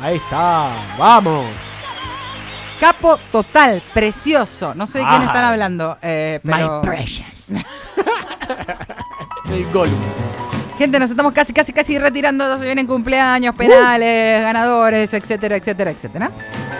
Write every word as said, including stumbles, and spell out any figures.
Ahí está, vamos. Capo total, precioso. No sé de quién Ah. están hablando, eh, pero... My precious. El Gollum. Gente, nos estamos casi, casi, casi retirando. Se vienen cumpleaños, penales, uh. ganadores, etcétera, etcétera, etcétera.